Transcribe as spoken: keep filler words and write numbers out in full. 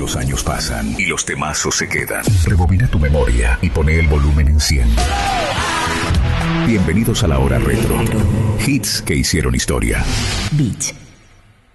Los años pasan y los temazos se quedan. Rebobina tu memoria y pone el volumen en cien. Bienvenidos a la hora retro. Hits que hicieron historia. Beat.